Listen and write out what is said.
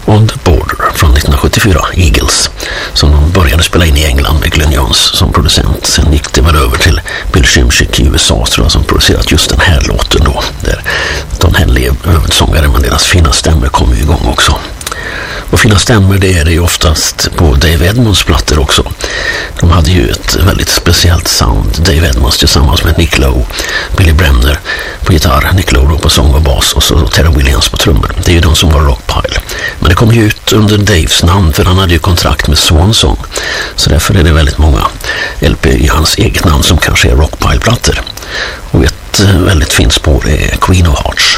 On the Border från 1974, Eagles, som de började spela in i England med Glenn Johns som producent. Sen gick det väl över till Bill Szymczyk i USA, tror jag, som producerat just den här låten då, där Don Henley är huvudsångare, men deras fina stämmer kommer ju igång också. Och fina stämmer, det är det ju oftast på Dave Edmunds plattor också. De hade ju ett väldigt speciellt sound, Dave Edmunds tillsammans med Nick Lowe, Billy Bremner på gitarr, Nick Lowe då på sång och bas och så Terry Williams på trummor. Det är ju de som var Rockpile. Men det kom ju ut under Daves namn, för han hade ju kontrakt med Swan Song. Så därför är det väldigt många LP i hans eget namn som kanske är Rockpile-plattor. Och ett väldigt fint spår är Queen of Hearts.